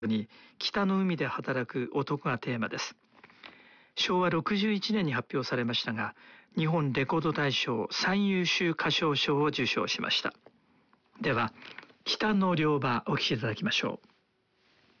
に北の海で働く男がテーマです。昭和61年に発表されましたが、日本レコード大賞最優秀歌唱賞を受賞しました。では、北の漁場お聴きいただきましょう。